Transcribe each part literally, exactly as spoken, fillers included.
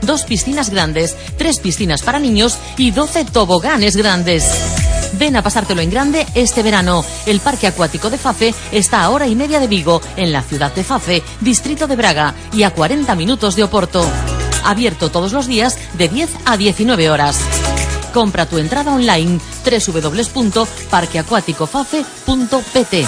dos piscinas grandes, tres piscinas para niños y doce toboganes grandes. Ven a pasártelo en grande este verano. El Parque Acuático de Fafe está a hora y media de Vigo, en la ciudad de Fafe, distrito de Braga, y a cuarenta minutos de Oporto. Abierto todos los días de diez a diecinueve horas. Compra tu entrada online doble u doble u doble u punto parque acuático fafe punto p t.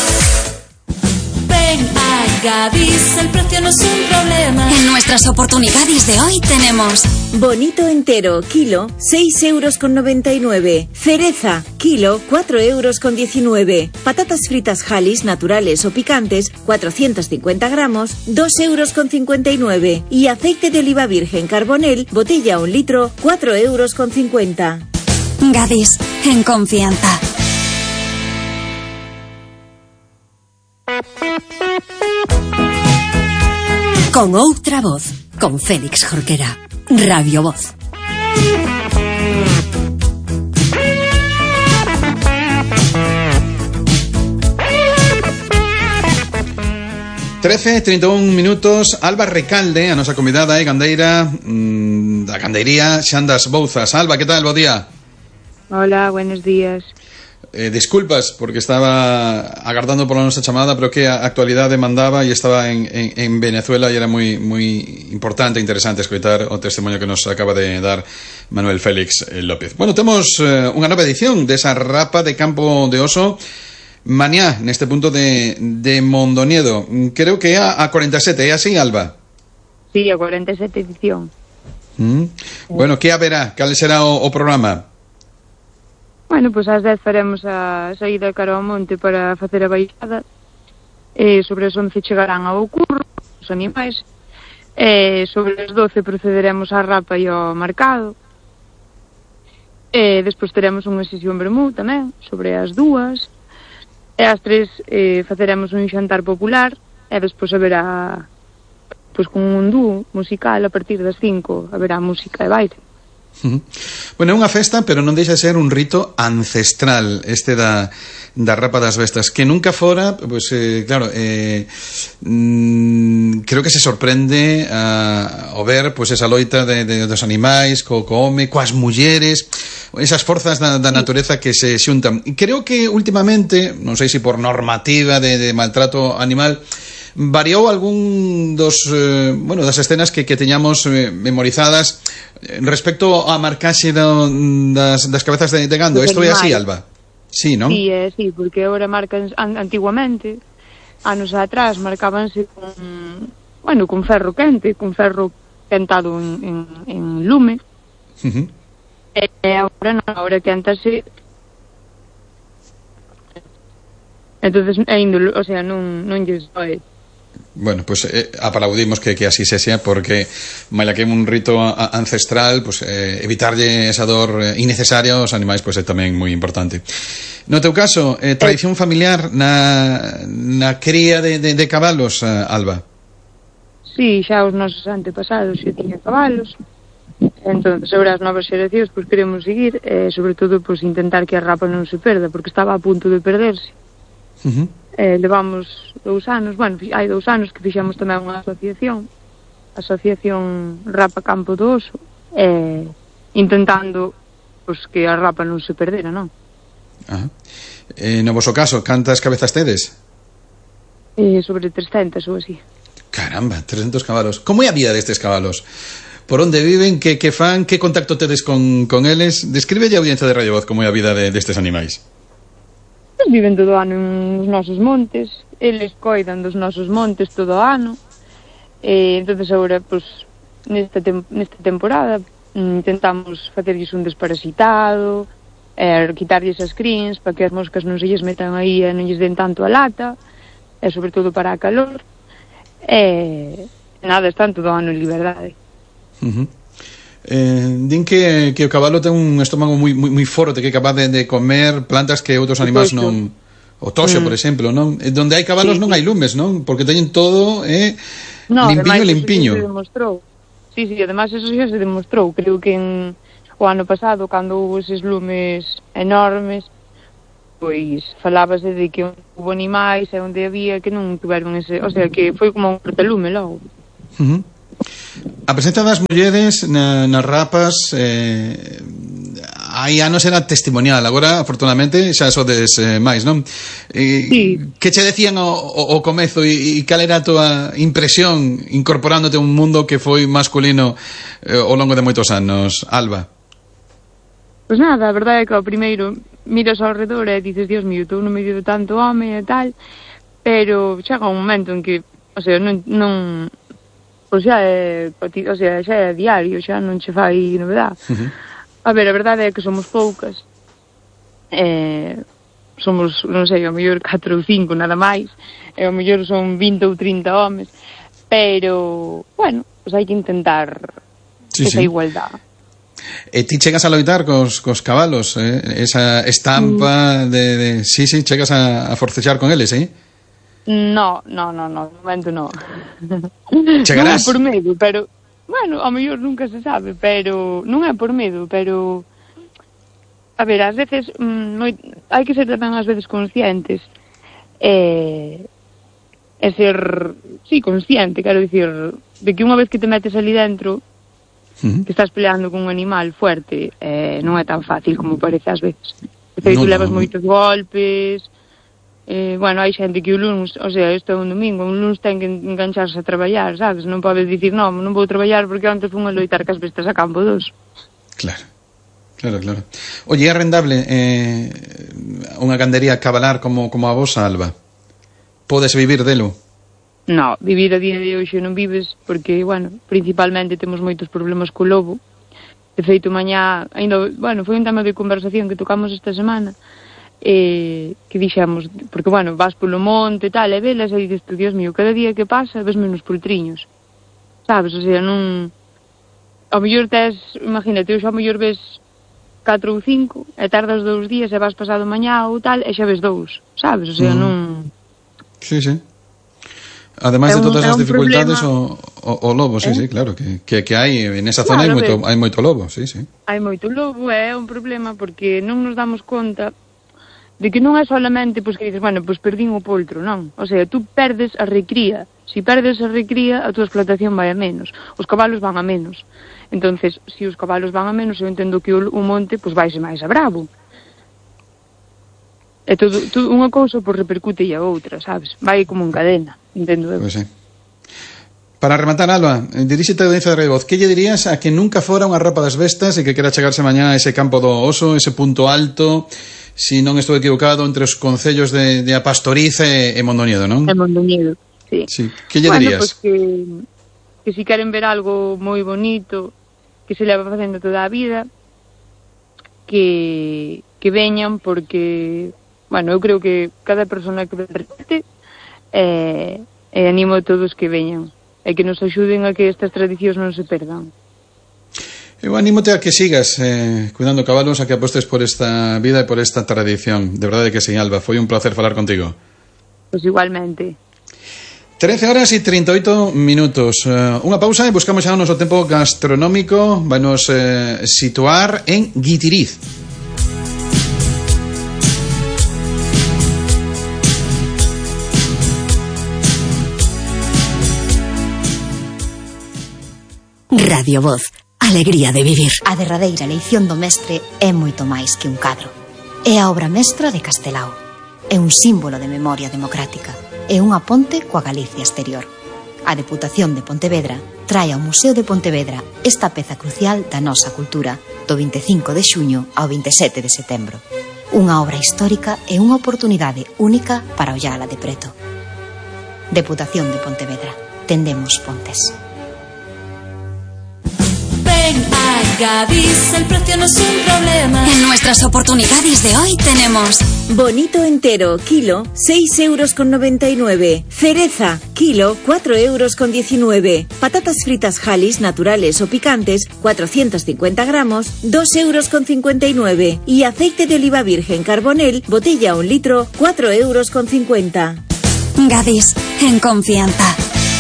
Ven a Gadis, el precio no es un problema. En nuestras oportunidades de hoy tenemos bonito entero, kilo, seis euros con noventa y nueve. Cereza, kilo, cuatro euros con diecinueve. Patatas fritas Halis, naturales o picantes, cuatrocientos cincuenta gramos, dos euros con cincuenta y nueve. Y aceite de oliva virgen Carbonel, botella un litro, cuatro euros con cincuenta. Gadis, en confianza. Con outra voz, con Félix Jorquera, Radio Voz. trece, treinta y un minutos. Alba Recalde, a nosa convidada, é gandeira mmm, da gandeiría Xandas Bouzas. Alba, que tal? Bo día. Hola, buenos días. Eh, disculpas, porque estaba agardando por la nosa chamada, pero que a actualidade mandaba e estaba en, en, en Venezuela e era moi, moi importante e interesante escoitar o testemunho que nos acaba de dar Manuel Félix López. Bueno, temos eh, unha nova edición desa rapa de Campo de Oso mañá, neste punto de, de Mondoñedo. Creo que é a, a cuarenta e sete, é así, Alba? Sí, a cuarenta e sete edición. Mm. Bueno, que haberá? Cal será o, o programa? Bueno, pois ás dez faremos a saída cara ao monte para facer a baixada. E sobre as once chegarán ao curro os animais. E sobre as doce procederemos á rapa e ao marcado. E despois teremos unha sesión vermú tamén, sobre as dúas. E ás tres eh, faceremos un xantar popular. E despois haberá, pois con un dúo musical a partir das cinco, haberá música e baile. Bueno, é unha festa, pero non deixa de ser un rito ancestral este da, da rapa das bestas, que nunca fora, pues, eh, claro, eh, mm, creo que se sorprende a, a ver pues, esa loita de, de, dos animais co, co home, coas mulleres, esas forzas da, da natureza que se xuntan. E creo que últimamente, non sei se por normativa de, de maltrato animal, variou algún dos eh, bueno, das escenas que, que teñamos eh, memorizadas eh, respecto á marcaxe do, das, das cabezas de, de gando. Isto é así, Alba? Sí, non? Sí, eh, sí, porque agora marcan an, antiguamente, anos atrás, marcábanse con, bueno, con ferro quente, con ferro quentado en, en, en lume. Uh-huh. E, e agora non, agora quentase. Entonces, ainda, o sea, non, non lles doe. Bueno, pues eh, aplaudimos que, que así se sea, porque maila que é un rito a, ancestral, pues eh, evitarlle esa dor eh, innecesaria aos animais, pues é tamén moi importante. No teu caso, eh, tradición familiar na, na cría de, de, de cabalos, eh, Alba? Sí, xa os nosos antepasados xa tiña cabalos. Entón, sobre as novas xeracións, pues queremos seguir, eh, sobre todo, pues intentar que a rapa non se perda, porque estaba a punto de perderse. Uh-huh. Eh, levamos dous anos, bueno, hai dous anos que fixamos tamén unha asociación, Asociación Rapa Campo do Oso, eh, intentando pues, que a rapa non se perdera, non? Ajá. Eh, no voso caso, cantas cabezas tedes? Eh, sobre trescentas ou así. Caramba, trescentos cabalos. Como é a vida destes cabalos? Por onde viven? Que, que fan? Que contacto tedes con, con eles? Describe a audiencia de Radio Voz como é a vida de, destes animais. Pues viven todo o ano nos nosos montes, eles coidan dos nosos montes todo o ano, e entonces agora, pues, nesta, tem nesta temporada intentamos facerlles un desparasitado, eh, quitarlles as crins para que as moscas non se lles metan aí e non lles den tanto a lata, e sobre todo para a calor, e nada, están todo o ano en liberdade. Uh-huh. Eh, din que, que o cabalo ten un estómago moi, moi, moi forte, que é capaz de, de comer plantas que outros animais non... O toxo, mm. por exemplo, non? E donde hai cabalos sí, non hai lumes, non? Porque teñen todo eh, no, limpiño, limpiño. Se demostrou. Sí, sí, además eso xa se demostrou. Creo que en, o ano pasado, cando houve eses lumes enormes, pois falábase de que houve animais e onde había que non tuveron ese... O sea, que foi como un cortalume logo. Uh-huh. A presenza das mulleres na, nas rapas eh, hai anos era testimonial, agora afortunadamente xa sodes eh, máis, non? Eh, Sí. Que che decían ao, ao comezo e, e cal era a tua impresión incorporándote a un mundo que foi masculino eh, ao longo de moitos anos, Alba? Pois nada, a verdade é que ao primeiro miras ao redor e dices, Dios mío, estou no medio de tanto home e tal, pero chega un momento en que, o sea, non, non pois xa é, o sea, xa é diario, xa non che fai novedade. Uh-huh. A ver, a verdade é que somos poucas, eh, somos, non sei, ao mellor catro ou cinco nada máis, e ao mellor son vinte ou trinta homes, pero, bueno, pois hai que intentar Sí, esa sí. igualdade. E ti chegas a loitar cos, cos cabalos, eh? Esa estampa de, de... Sí, sí, chegas a, a forcexar con eles, eh? No, no, no, no, de momento no. Chegarás. Non é por medo, pero... Bueno, ao mellor nunca se sabe, pero... Non é por medo, pero... A ver, ás veces... Mm, moi, hai que ser tamén ás veces conscientes. E... E ser... Sí, consciente, quero dicir... De que unha vez que te metes ali dentro... Uh-huh. Que estás peleando con un animal fuerte, eh, non é tan fácil como parece ás veces. De feito, No, levas no. moitos golpes, eh, bueno, hai xente que o lunes, o sea, isto é un domingo, un lunes ten que engancharse a traballar, sabes? Non podes dicir, non, non vou traballar porque antes fun a loitar cas bestas a campo dos. Claro, claro, claro. Oye, é rendable eh, unha gandería cabalar como, como a vosa, Alba? Podes vivir delo? No, vivir a día de hoxe non vives porque, bueno, principalmente temos moitos problemas co lobo. De feito, mañá, ainda, bueno, foi un tema de conversación que tocamos esta semana, eh, que dixemos, porque, bueno, vas polo monte e tal, e velas, e dices, Dios mío, cada día que pasa ves menos poltriños. Sabes, o sea, non... Ao mellor tes, imagínate, hoxe ao mellor ves catro ou cinco, e tardas dous días e vas pasado mañá ou tal, e xa ves dous, sabes, o sea, Mm. non... Sí, sí. Ademais É de un- todas é as un dificultades, problema. o, o, o lobo, sí, Eh? sí, claro, que, que, que hai nesa zona hai Claro, moito, ves. hai moito lobo, sí, sí. Hai moito lobo, é un problema porque non nos damos conta de que non é solamente pois, que dices, bueno, pois perdín o poltro, non. O sea, tú perdes a recría. Si perdes a recría, a tua explotación vai a menos. Os cabalos van a menos. Entonces, se os cabalos van a menos, eu entendo que o, o monte pois vaise máis a bravo. E todo, todo unha cousa pois repercute e a outra, sabes? Vai como en cadena, entendo eu. Pois sí. Para rematar, Alba, diríxete a audiencia de Radio Voz, que lle dirías a que nunca fora unha rapa das bestas e que quera chegarse mañá a ese campo do oso, ese punto alto, si non estou equivocado, entre os concellos de, de A Pastoriza e, e Mondoñedo, non? É Mondoñedo, sí. Sí. Que lle Bueno, dirías? pues que, que si queren ver algo moi bonito, que se leva facendo toda a vida, que, que veñan porque, bueno, eu creo que cada persona que repete, eh, eh, animo a todos que veñan e que nos axuden a que estas tradicións non se perdan. Eu anímote a que sigas eh, cuidando cabalos, a que apostes por esta vida e por esta tradición. De verdade que sí, Alba, foi un placer falar contigo. Pois igualmente. trece horas e trinta e oito minutos. Uh, unha pausa e buscamos xa o noso tempo gastronómico. Vamos eh, situar en Guitiriz. Radio Voz, alegría de vivir. A derradeira leición do mestre é moito máis que un cadro. É a obra mestra de Castelao. É un símbolo de memoria democrática. É unha ponte coa Galicia exterior. A Deputación de Pontevedra trae ao Museo de Pontevedra esta peza crucial da nosa cultura do vinte e cinco de xuño ao vinte e sete de setembro. Unha obra histórica e unha oportunidade única para ollala de preto. Deputación de Pontevedra. Tendemos pontes. Ven a Gadis, el precio no es un problema. En nuestras oportunidades de hoy tenemos Bonito entero, kilo, seis euros con noventa y nueve. Cereza, kilo, cuatro euros con diecinueve. Patatas fritas Halis, naturales o picantes, cuatrocientos cincuenta gramos, dos euros con cincuenta y nueve. Y aceite de oliva virgen Carbonel, botella un litro, cuatro euros con cincuenta. Gadis, en confianza.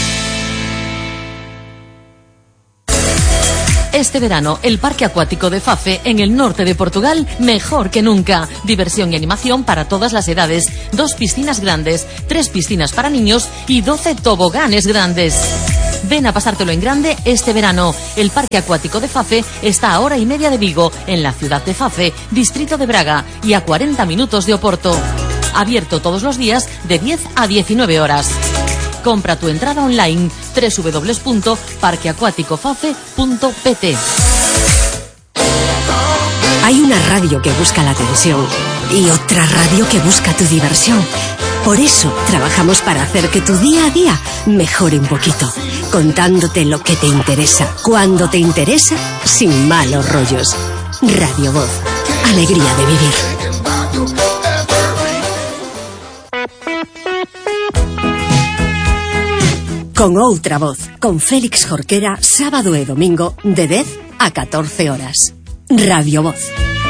Este verano, el Parque Acuático de Fafe, en el norte de Portugal, mejor que nunca. Diversión y animación para todas las edades. Dos piscinas grandes, tres piscinas para niños y doce toboganes grandes. Ven a pasártelo en grande este verano. El Parque Acuático de Fafe está a hora y media de Vigo, en la ciudad de Fafe, distrito de Braga, y a cuarenta minutos de Oporto. Abierto todos los días de diez a diecinueve horas. Compra tu entrada online doble u doble u doble u punto parque acuático fafe punto p t. Hay una radio que busca la atención y otra radio que busca tu diversión. Por eso trabajamos para hacer que tu día a día mejore un poquito, contándote lo que te interesa, cuando te interesa, sin malos rollos. Radio Voz, alegría de vivir. Con Outra Voz, con Félix Jorquera, sábado e domingo, de dez a catorce horas. Radio Voz.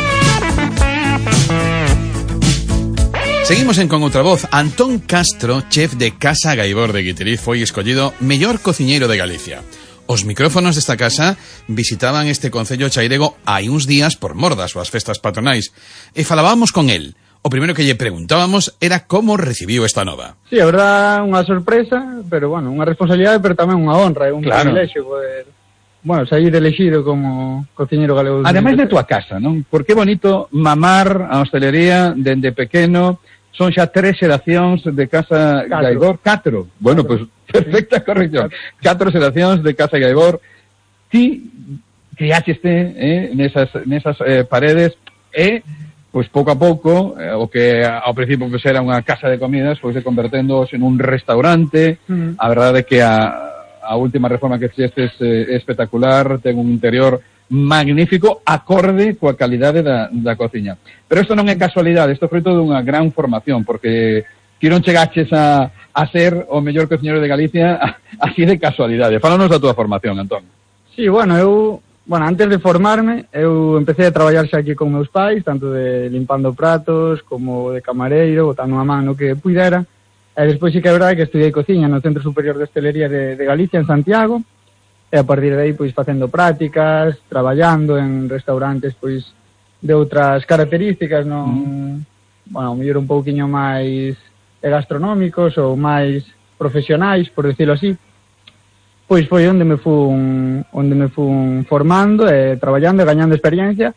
Seguimos en Con Outra Voz. Antón Castro, chef de Casa Gaibor de Guitiriz, foi escollido mellor cociñeiro de Galicia. Os micrófonos desta casa visitaban este concello chairego hai uns días por mor das súas festas patronais e falábamos con el. O primeiro que lle preguntábamos era como recibiu esta nova. Sí, a verdad, unha sorpresa, pero, bueno, unha responsabilidade, pero tamén unha honra, é un claro. privilexio poder, bueno, sair elegido como cociñeiro galego. Ademais de tua casa, non? Porque é bonito mamar a hostelería dende pequeno. Son xa tres xeracións de Casa catro. Gaibor. Catro. Bueno, pois, pues, perfecta corrección. Catro xeracións de Casa Gaibor. Ti criácheste eh, nesas, nesas eh, paredes e... Pois pouco a pouco, eh, o que ao principio pues, era unha casa de comidas, pois se convertendo en un restaurante. Mm. A verdade é que a, a última reforma que fixestes eh, é espectacular, ten un interior magnífico, acorde coa calidade da, da cociña. Pero isto non é casualidade, isto é fruto dunha gran formación, porque ti non chegaches a, a ser o mellor cociñero de Galicia así de casualidade. Fálanos da túa formación, Antón. Sí, bueno, eu... Bueno, antes de formarme, eu empecé a traballar xa aquí con meus pais, tanto de limpando pratos, como de camareiro, botando a mano que puidera. E despois sí que é verdade que estudiei cociña no Centro Superior de Hostelería de, de Galicia, en Santiago, e a partir de aí, pois, facendo prácticas, traballando en restaurantes, pois, de outras características, non, mm. bueno, mellor un pouquiño máis gastronómicos ou máis profesionais, por decirlo así. Pois foi onde me fun, onde me fun formando e traballando e gañando experiencia,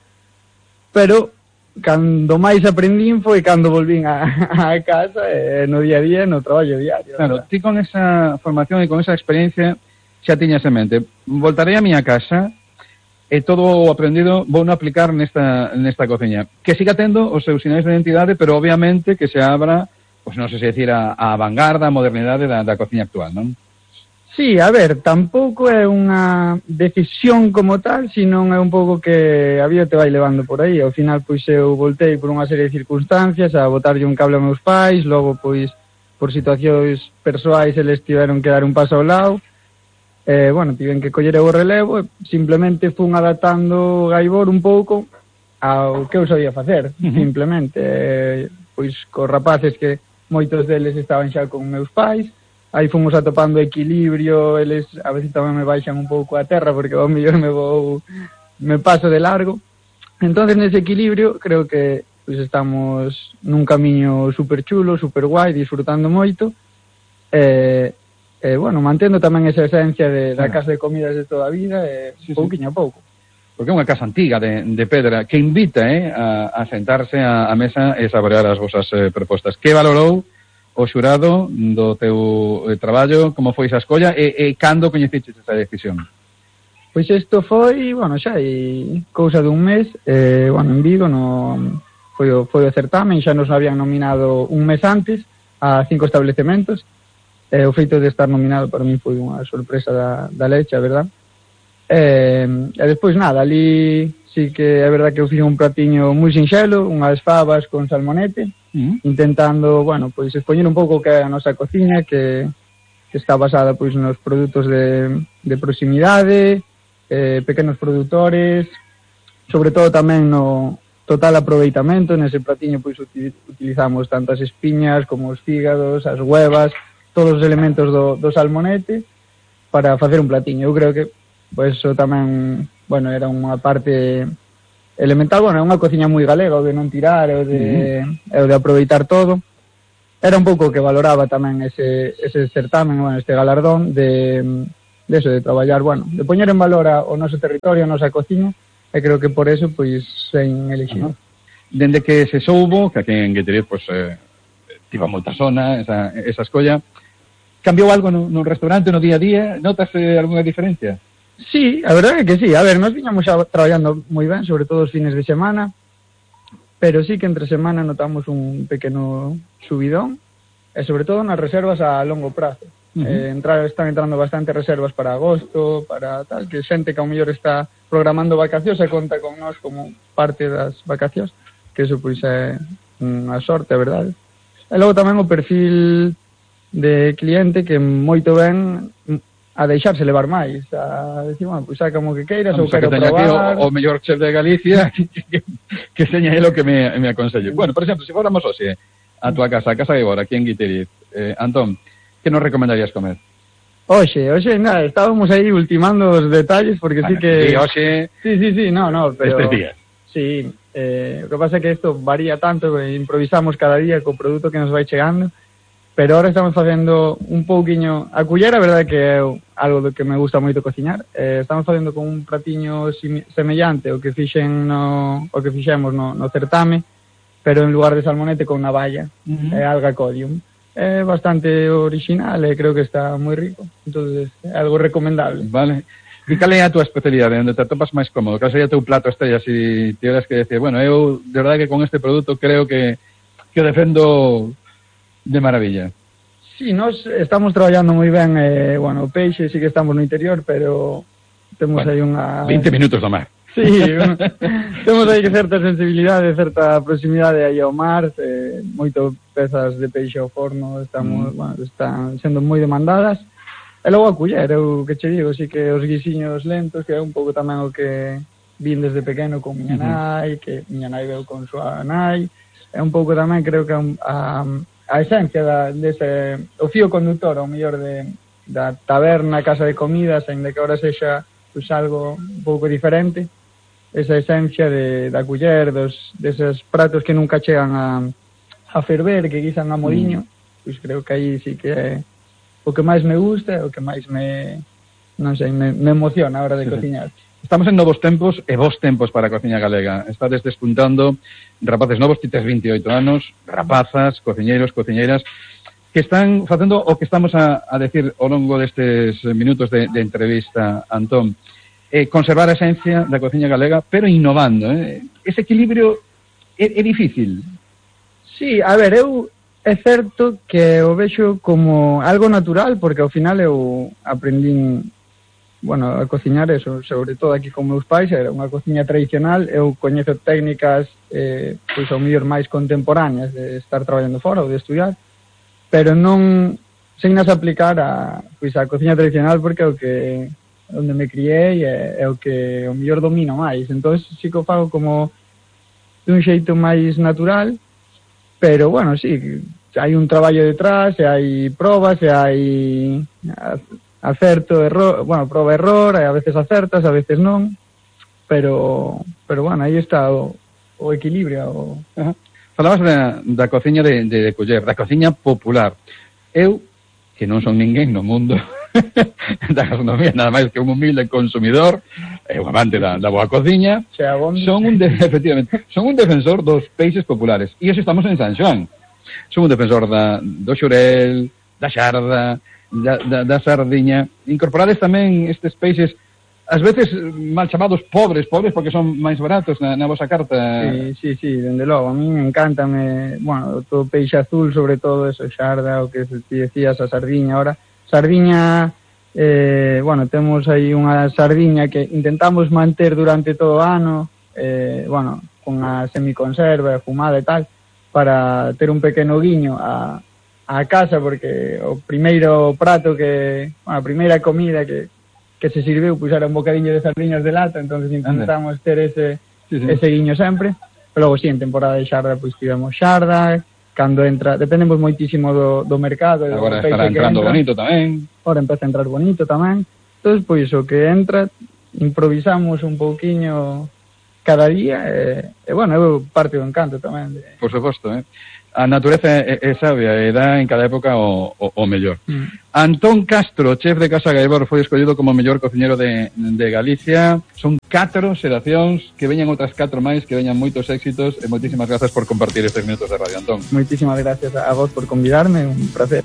pero cando máis aprendín foi cando volvín a, a casa e no día a día, no traballo diario. Claro, ti con esa formación e con esa experiencia xa tiñas en mente, voltarei a miña casa e todo o aprendido vou non aplicar nesta, nesta cociña. Que siga tendo os seus sinais de identidade, pero obviamente que se abra, pois non sei se decir, a, a vanguarda, a modernidade da, da cociña actual, non? Sí, a ver, tampouco é unha decisión como tal, senón é un pouco que a vida te vai levando por aí. Ao final, pois, eu voltei por unha serie de circunstancias a botarlle un cable a meus pais, logo, pois, por situacións persoais, eles tiveron que dar un paso ao lado. Eh, bueno, tiven que coller o relevo e simplemente fun adaptando Gaibor un pouco ao que eu sabía facer, uh-huh. simplemente. Eh, pois, cos rapaces que moitos deles estaban xa con meus pais, aí fomos atopando equilibrio, eles a veces tamén me baixan un pouco a terra porque ao mellor me vou me paso de largo. Entonces nese equilibrio creo que pues, estamos nun camiño super chulo, super guai, disfrutando moito. Eh, eh, bueno, mantendo tamén esa esencia de, da casa de comidas de toda a vida, eh, sí, pouquiño sí. a pouco. Porque é unha casa antiga de, de pedra que invita eh, a, a sentarse a, a mesa e saborear as vosas eh, propostas. Que valorou o xurado do teu traballo, como foi esa escolla e, e cando coñeciches esa decisión? Pois isto foi, bueno, xa hai cousa dun mes, eh, bueno, en Vigo no, foi, o, foi o certamen, xa nos habían nominado un mes antes a cinco establecementos, e eh, o feito de estar nominado para mí foi unha sorpresa da, da leche, a verdad. Eh, e despois nada, ali sí que é verdad que eu fiz un pratiño moi sinxelo, unhas fabas con salmonete, uh-huh. intentando, bueno, pois expoñer un pouco que é a nosa cociña, que, que está basada pois nos produtos de, de proximidade, eh, pequenos produtores, sobre todo tamén no total aproveitamento. Nese pratiño pois utilizamos tanto as espiñas como os fígados, as huevas, todos os elementos do, do salmonete para facer un platiño. Eu creo que pois eso tamén, bueno, era unha parte elemental, bueno, é unha cociña moi galega, o de non tirar, o de, uh-huh. o de aproveitar todo. Era un pouco que valoraba tamén ese, ese certamen, bueno, este galardón de, de eso, de traballar, bueno, de poñer en valor a, o noso territorio, a nosa cociña, e creo que por eso, pois, sen elegido. Dende que se soubo, que aquí en Guitiriz, pois, eh, tivo moita zona, esa, esa escolla, cambiou algo no, no restaurante, no día a día? Notas eh, algunha diferencia? Sí, a verdade é que sí. A ver, nós viñamos xa traballando moi ben, sobre todo os fines de semana, pero sí que entre semana notamos un pequeno subidón, e sobre todo nas reservas a longo prazo. Uh-huh. eh, entrar, están entrando bastante reservas para agosto, para tal, que xente que ao mellor está programando vacacións e conta con nós como parte das vacacións, que eso pois é unha sorte, a verdade. E logo tamén o perfil de cliente que moito ben a deixarse levar máis, a decir, bueno, pois saca como que queiras, ou quero probar. Aquí o, o mellor chef de Galicia que, que, que seña ele o que me, me aconsello. Bueno, por exemplo, se fóramos hoxe a tua casa, a casa de Bora, aquí en Guitiriz, eh, Antón, que nos recomendarías comer? Oxe, oxe, nada, estábamos aí ultimando os detalles, porque bueno, sí que... Sí, oxe... Sí, sí, sí, no, no, pero... Estes días. Sí, eh, o que pasa é que isto varía tanto, que improvisamos cada día co produto que nos vai chegando, pero ahora estamos facendo un pouquiño... A culler, a verdade que é algo do que me gusta moito cociñar, eh, estamos facendo con un pratiño semellante o que fixen no, o que fixemos no, no certame, pero en lugar de salmonete con navalla, uh-huh. e alga codium. É bastante original e creo que está moi rico, entonces é algo recomendable. Vale. E cal é a tua especialidade, onde te atopas máis cómodo? Cal sería o teu plato estrella, se tiveras que decir, bueno, eu de verdade que con este produto creo que que o defendo de maravilla? Sí, nós estamos traballando moi ben, eh, bueno, o peixe sí que estamos no interior, pero temos bueno, aí unha... veinte minutos do mar. Sí, un, temos aí que certa sensibilidade, certa proximidade aí ao mar, eh, moito pezas de peixe ao forno, estamos, mm. bueno, están sendo moi demandadas. E logo a culler, eu que che digo, sí que os guisiños lentos, que é un pouco tamén o que vin desde pequeno con miña nai, mm-hmm. que miña nai veu con súa nai, é un pouco tamén, creo que a, a esencia da, dese, o fío conductor, ao mellor de, da taberna, casa de comidas, ainda que ahora sexa pues, algo un pouco diferente, esa esencia de, da culler, dos, deses pratos que nunca chegan a, a ferver, que guisan a moliño, mm. pois creo que aí sí que é o que máis me gusta, o que máis me, non sei, me, me emociona a hora de sí, cociñar. Estamos en novos tempos e vos tempos para a cociña galega. Estades despuntando rapaces novos, ti tes veintioito anos, rapazas, cociñeiros, cociñeiras, que están facendo o que estamos a, a decir ao longo destes minutos de, de entrevista, Antón. Eh, conservar a esencia da cociña galega, pero innovando, eh? Ese equilibrio é, é difícil. Sí, a ver, eu é certo que o vexo como algo natural, porque ao final eu aprendín, bueno, a cociñar eso, sobre todo aquí con meus pais, era unha cociña tradicional, eu coñezo técnicas eh, pois ao mellor máis contemporáneas de estar traballando fora ou de estudiar, pero non sen nas aplicar a, pois, a cociña tradicional, porque é o que onde me criei é, é o que o mellor domino máis, entón sí que o fago como dun xeito máis natural, pero bueno, sí, hai un traballo detrás, e hai probas, e hai acerto, error, bueno, proba error, e a veces acertas, a veces non, pero pero bueno, aí está o, o equilibrio. O... Uh-huh. Falabas da, da cociña de, de, de culler, da cociña popular. Eu, que non son ninguén no mundo da gastronomía, nada máis que un humilde consumidor, e un amante da, da boa cociña, son un, de, efectivamente, son un defensor dos peixes populares. E hoxe estamos en San Xoán. Son un defensor da, do xurel, da xarda, da, da, da sardiña. Incorporades tamén estes peixes, ás veces mal chamados pobres, pobres porque son máis baratos na, na vosa carta. Sí, sí, sí, dende logo. A mí me encanta, me, bueno, todo peixe azul, sobre todo eso, xarda, o que ti decías, a sardiña. Ahora, sardiña, eh, bueno, temos aí unha sardiña que intentamos manter durante todo o ano, eh, bueno, con a semiconserva, fumada e tal, para ter un pequeno guiño a, a casa, porque o primeiro prato que, bueno, a primeira comida que, que se sirveu, pois era un bocadillo de sardiñas de lata, entonces intentamos ter ese, sí, sí. ese guiño sempre. Pero logo, sí, en temporada de xarda, pois tivemos xarda, cando entra, dependemos moitísimo do, do mercado. Agora estará entrando entra. Bonito tamén. Agora empeza a entrar bonito tamén. Entón, pois, o que entra, improvisamos un pouquiño cada día, e, e bueno, eu parte do encanto tamén. De... Por suposto, eh? A natureza é, é sabia e dá en cada época o, o, o mellor. Mm. Antón Castro, chef de Casa Gaibor, foi escollido como mellor cociñero de, de Galicia. Son catro xeracións, que veñan outras catro máis, que veñan moitos éxitos, e moitísimas grazas por compartir estes minutos de radio, Antón. Moitísimas gracias a vos por convidarme, un placer.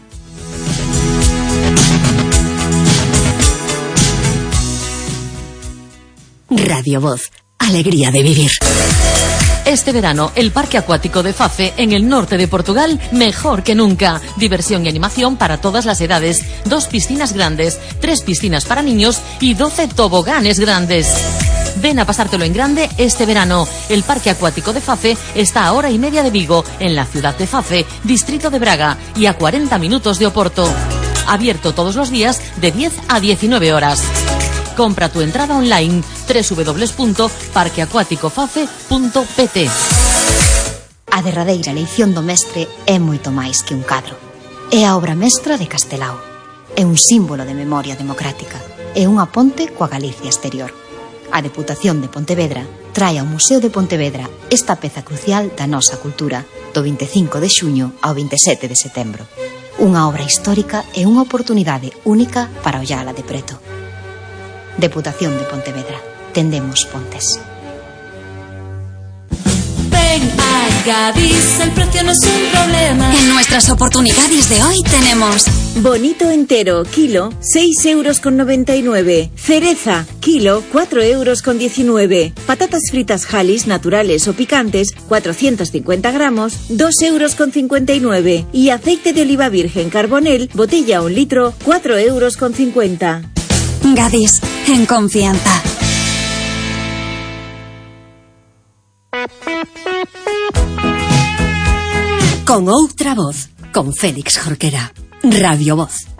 Radio Voz, alegría de vivir. Este verano, el Parque Acuático de Fafe, en el norte de Portugal, mejor que nunca. Diversión y animación para todas las edades. Dos piscinas grandes, tres piscinas para niños y doce toboganes grandes. Ven a pasártelo en grande este verano. El Parque Acuático de Fafe está a hora y media de Vigo, en la ciudad de Fafe, distrito de Braga, y a cuarenta minutos de Oporto. Abierto todos los días de diez a diecinueve horas. Compra tu entrada online doble u doble u doble u punto parque acuático fafe punto p t. A derradeira leición do mestre é moito máis que un cadro. É a obra mestra de Castelao. É un símbolo de memoria democrática. É unha ponte coa Galicia exterior. A Deputación de Pontevedra trae ao Museo de Pontevedra esta peza crucial da nosa cultura do vinte e cinco de xuño ao vinte e sete de setembro. Unha obra histórica e unha oportunidade única para ollala de preto. Deputación de Pontevedra. Tendemos pontes. Ven a Gadis, el precio no es un problema. En nuestras oportunidades de hoy tenemos bonito entero, kilo, seis euros con noventa y nueve. Cereza, kilo, cuatro euros con diecinueve. Patatas fritas Halis, naturales o picantes, cuatrocientos cincuenta gramos, dos euros con cincuenta y nueve. Y aceite de oliva virgen Carbonel, botella un litro, cuatro euros con cincuenta. Gadis, en confianza. Con outra voz, con Félix Jorquera. Radio Voz.